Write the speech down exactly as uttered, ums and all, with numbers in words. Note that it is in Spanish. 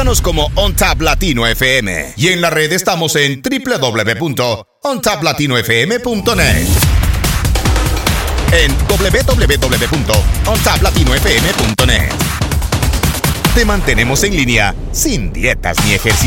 Búscanos como OnTap Latino F M. Y en la red estamos en doble u doble u doble u punto on tap latino f m punto net. En doble u doble u doble u punto on tap latino f m punto net. Te mantenemos en línea sin dietas ni ejercicio.